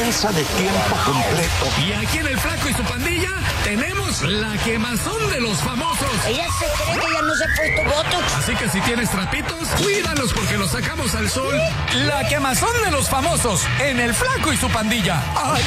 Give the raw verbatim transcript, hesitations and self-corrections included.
empresa de tiempo completo. Y aquí en El Flaco y su Pandilla tenemos la quemazón de los famosos. Ella se cree que ya no se ha puesto botox. Así que si tienes trapitos, cuídalos porque los sacamos al sol. La quemazón de los famosos en El Flaco y su Pandilla. ¡Ay!